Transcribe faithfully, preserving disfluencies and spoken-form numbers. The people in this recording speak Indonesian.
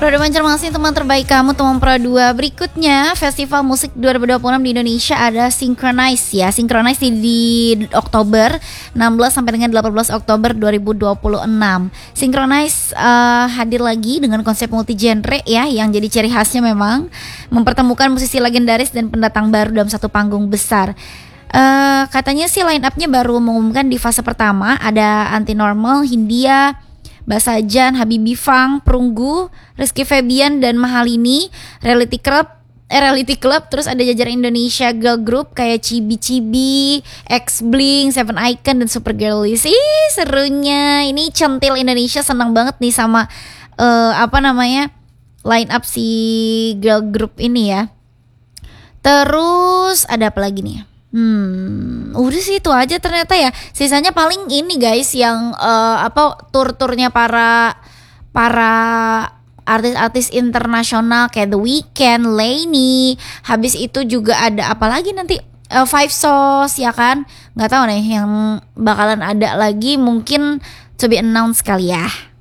Pro dua Banjarmasin, teman terbaik kamu, teman Pro dua. Berikutnya, Festival Musik dua ribu dua puluh enam di Indonesia ada Synchronize ya. Synchronize di, di Oktober enam belas sampai dengan delapan belas Oktober dua ribu dua puluh enam. Synchronize uh, hadir lagi dengan konsep multi genre ya, yang jadi ciri khasnya memang mempertemukan musisi legendaris dan pendatang baru dalam satu panggung besar. Uh, katanya sih line up-nya baru mengumumkan di fase pertama. Ada Antinormal, Hindia, Basajan, Habibie Fang, Perunggu, Rizky Febian dan Mahalini, Reality Club, eh, Reality Club, terus ada jajaran Indonesia Girl Group kayak Cibi Cibi, X-Blink, Seven Icon dan Supergirlies. Ih, serunya. Ini centil Indonesia, senang banget nih sama uh, apa namanya? line up si girl group ini ya. Terus ada apa lagi nih? Hmm, udah sih itu aja ternyata ya. Sisanya paling ini guys yang uh, apa tur-turnya para para artis-artis internasional kayak The Weeknd, Lainey. Habis itu juga ada apa lagi nanti uh, Five Sauce ya kan? Nggak tahu nih yang bakalan ada lagi, mungkin to be announced kali ya.